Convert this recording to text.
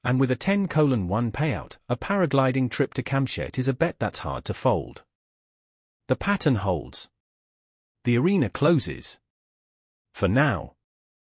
And with a 10:1 payout, a paragliding trip to Khamshet is a bet that's hard to fold. The pattern holds. The arena closes. For now.